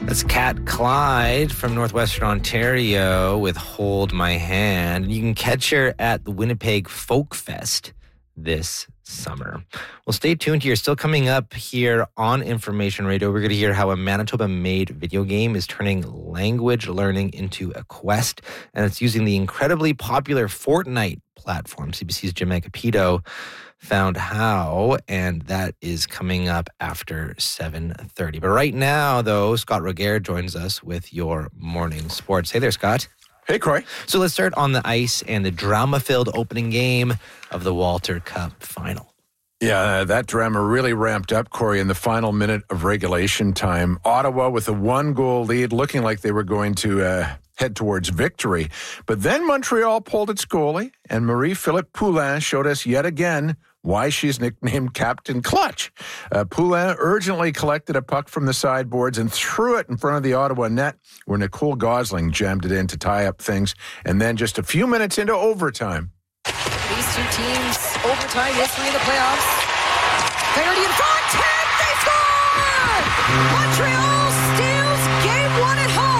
That's Kat Clyde from Northwestern Ontario with Hold My Hand. You can catch her at the Winnipeg Folk Fest this summer. Well, stay tuned here. Still coming up here on Information Radio, we're going to hear how a Manitoba-made video game is turning language learning into a quest, and it's using the incredibly popular Fortnite platform. CBC's Jim Agapito found how, and that is coming up after 7:30. But right now, though, Scott Roguer joins us with your morning sports. Hey there, Scott. Hey, Croy. So let's start on the ice and the drama-filled opening game of the Walter Cup final. Yeah, that drama really ramped up, Corey, in the final minute of regulation time. Ottawa with a 1-goal lead, looking like they were going to head towards victory. But then Montreal pulled its goalie, and Marie-Philippe Poulin showed us yet again why she's nicknamed Captain Clutch. Poulin urgently collected a puck from the sideboards and threw it in front of the Ottawa net, where Nicole Gosling jammed it in to tie up things. And then just a few minutes into overtime. These two teams, overtime history in the playoffs. Flaherty in front, 10, they score! Montreal steals game one at home.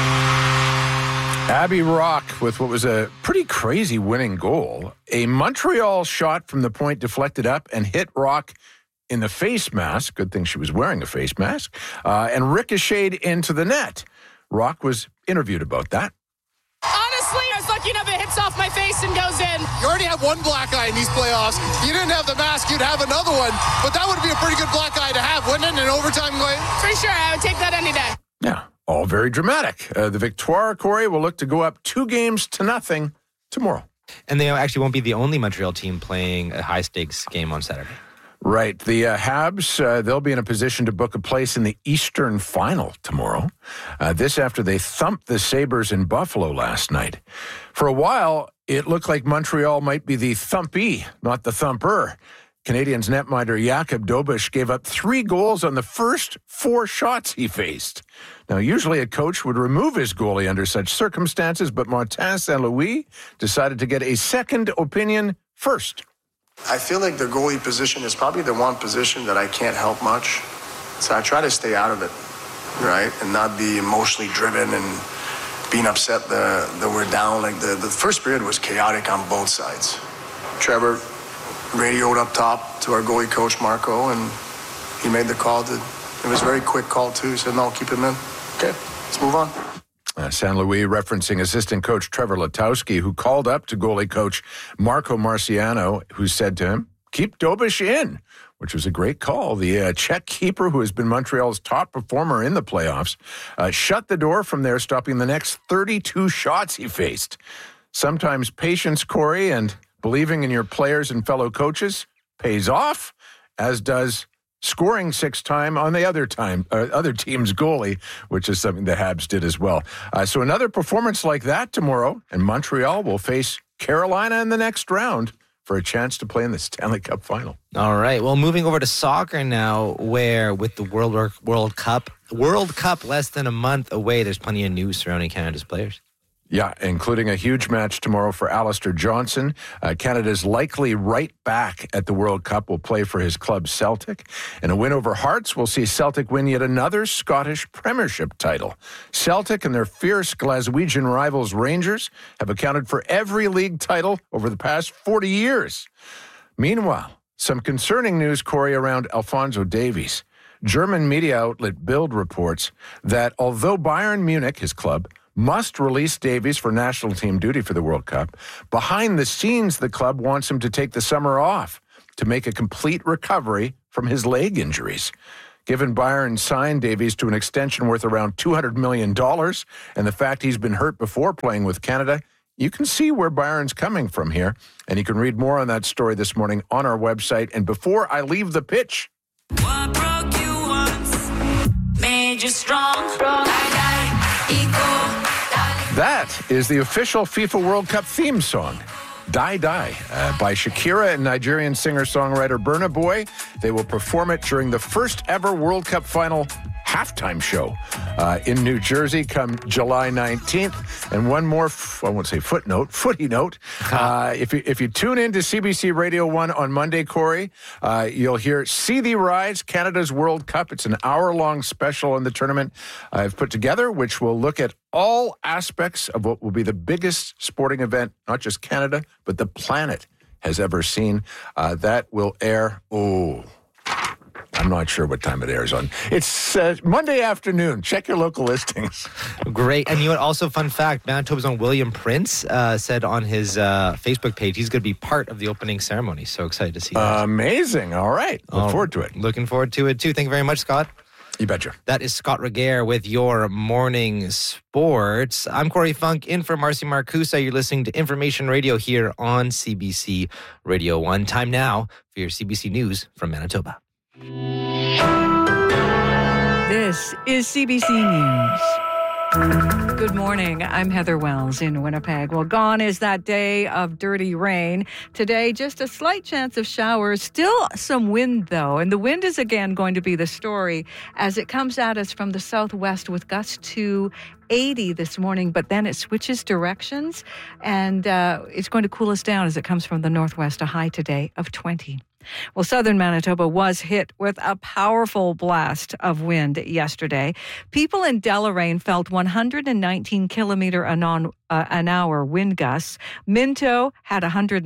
Abby Rock with what was a pretty crazy winning goal. A Montreal shot from the point deflected up and hit Rock in the face mask. Good thing she was wearing a face mask. And ricocheted into the net. Rock was interviewed about that. Honestly, I was lucky enough it hits off my face and goes in. You already have one black eye in these playoffs. You didn't have the mask, you'd have another one. But that would be a pretty good black eye to have, wouldn't it, in overtime going? For sure, I would take that any day. Yeah, all very dramatic. The Victoire, Corey, will look to go up 2-0 tomorrow. And they actually won't be the only Montreal team playing a high-stakes game on Saturday. Right. The Habs, they'll be in a position to book a place in the Eastern Final tomorrow. This after they thumped the Sabres in Buffalo last night. For a while, it looked like Montreal might be the thumpee, not the thumper. Canadiens netminder Jakub Dobeš gave up 3 goals on the first 4 shots he faced. Now, usually a coach would remove his goalie under such circumstances, but Martin Saint-Louis decided to get a second opinion first. I feel like the goalie position is probably the one position that I can't help much. So I try to stay out of it, right? And not be emotionally driven and being upset that we're down. Like the first period was chaotic on both sides. Trevor radioed up top to our goalie coach, Marco, and he made the call. It was a very quick call, too. He said, no, keep him in. Okay, let's move on. San Luis referencing assistant coach Trevor Letowski, who called up to goalie coach Marco Marciano, who said to him, keep Dobeš in, which was a great call. The Czech keeper, who has been Montreal's top performer in the playoffs, shut the door from there, stopping the next 32 shots he faced. Sometimes patience, Corey, and believing in your players and fellow coaches pays off, as does scoring 6 times on the other team's goalie, which is something the Habs did as well. So another performance like that tomorrow, and Montreal will face Carolina in the next round for a chance to play in the Stanley Cup final. All right. Well, moving over to soccer now, where with the World Cup less than a month away, there's plenty of news surrounding Canada's players. Yeah, including a huge match tomorrow for Alistair Johnson. Canada's likely right back at the World Cup will play for his club Celtic. And a win over Hearts will see Celtic win yet another Scottish Premiership title. Celtic and their fierce Glaswegian rivals Rangers have accounted for every league title over the past 40 years. Meanwhile, some concerning news, Corey, around Alphonso Davies. German media outlet Bild reports that although Bayern Munich, his club, must release Davies for national team duty for the World Cup, behind the scenes, the club wants him to take the summer off to make a complete recovery from his leg injuries. Given Bayern signed Davies to an extension worth around $200 million, and the fact he's been hurt before playing with Canada, you can see where Bayern's coming from here. And you can read more on that story this morning on our website. And before I leave the pitch, what broke you once made you strong. That is the official FIFA World Cup theme song, Die Die, by Shakira and Nigerian singer-songwriter Burna Boy. They will perform it during the first ever World Cup final halftime show in New Jersey come July 19th. And one more, I won't say footy note. If you tune in to CBC Radio 1 on Monday, Corey, you'll hear See Thee Rise, Canada's World Cup. It's an hour-long special on the tournament I've put together, which will look at all aspects of what will be the biggest sporting event, not just Canada, but the planet has ever seen. That will air, I'm not sure what time it airs on. It's Monday afternoon. Check your local listings. Great. And you know what? Also, fun fact, Manitoba's own William Prince said on his Facebook page he's going to be part of the opening ceremony. So excited to see that. Amazing. All right. Look forward to it. Looking forward to it, too. Thank you very much, Scott. You betcha. That is Scott Regehr with your morning sports. I'm Corey Funk in for Marcy Marcusa. You're listening to Information Radio here on CBC Radio 1. Time now for your CBC News from Manitoba. This is CBC News. Good morning. I'm Heather Wells in Winnipeg. Well, gone is that day of dirty rain. Today, just a slight chance of showers. Still some wind, though. And the wind is again going to be the story as it comes at us from the southwest with gusts to 80 this morning, but then it switches directions and it's going to cool us down as it comes from the northwest, a high today of 20. Well, southern Manitoba was hit with a powerful blast of wind yesterday. People in Deloraine felt 119 kilometer an hour wind gusts. Minto had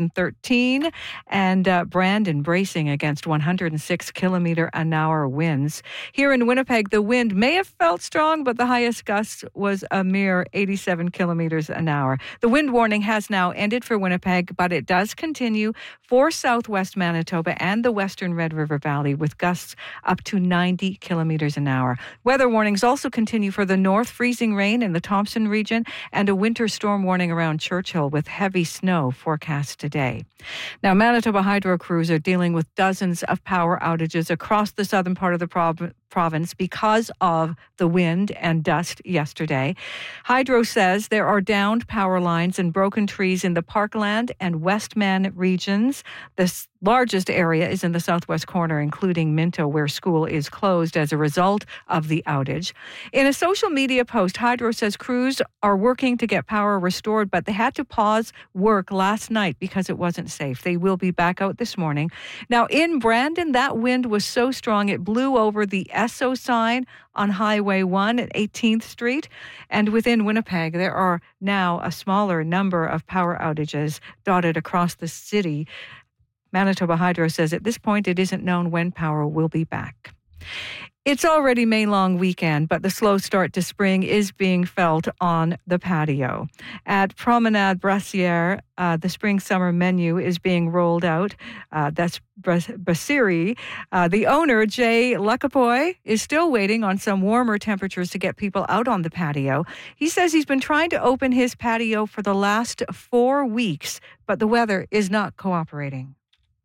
113, and Brandon bracing against 106 kilometer an hour winds. Here in Winnipeg, the wind may have felt strong, but the highest gust was a mere 87 kilometers an hour. The wind warning has now ended for Winnipeg, but it does continue for southwest Manitoba and the western Red River Valley with gusts up to 90 kilometers an hour. Weather warnings also continue for the north, freezing rain in the Thompson region and a winter storm warning around Churchill with heavy snow forecast today. Now, Manitoba Hydro crews are dealing with dozens of power outages across the southern part of the province because of the wind and dust yesterday. Hydro says there are downed power lines and broken trees in the Parkland and Westman regions. The largest area is in the southwest corner, including Minto, where school is closed as a result of the outage. In a social media post, Hydro says crews are working to get power restored, but they had to pause work last night because it wasn't safe. They will be back out this morning. Now, in Brandon, that wind was so strong it blew over the Esso sign on Highway 1 at 18th Street. And within Winnipeg, there are now a smaller number of power outages dotted across the city. Manitoba Hydro says at this point it isn't known when power will be back. It's already May long weekend, but the slow start to spring is being felt on the patio. At Promenade Brassiere, the spring-summer menu is being rolled out. That's Brasserie. The owner, Jay Lucapoy, is still waiting on some warmer temperatures to get people out on the patio. He says he's been trying to open his patio for the last 4 weeks, but the weather is not cooperating.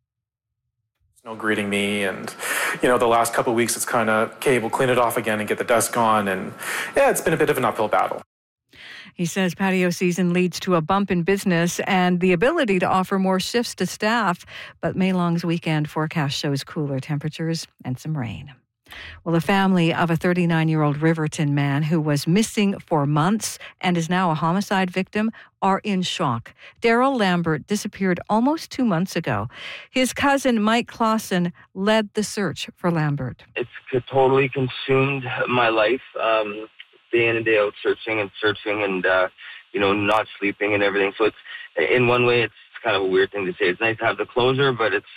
No greeting me, and the last couple of weeks it's kind of, okay, we'll clean it off again and get the dust gone, and it's been a bit of an uphill battle. He says patio season leads to a bump in business and the ability to offer more shifts to staff, but May long's weekend forecast shows cooler temperatures and some rain. Well, the family of a 39-year-old Riverton man who was missing for months and is now a homicide victim are in shock. Daryl Lambert disappeared almost 2 months ago. His cousin, Mike Clausen, led the search for Lambert. It's totally consumed my life, day in and day out, searching and not sleeping and everything. So it's, in one way, it's kind of a weird thing to say. It's nice to have the closure, but it's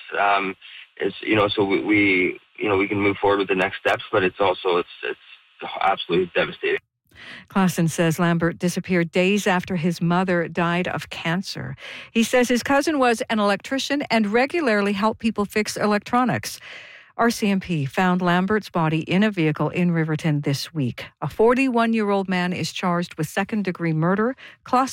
so we can move forward with the next steps, but it's absolutely devastating. Clausen says Lambert disappeared days after his mother died of cancer. He says his cousin was an electrician and regularly helped people fix electronics. RCMP found Lambert's body in a vehicle in Riverton this week. A 41-year-old man is charged with second-degree murder. Clausen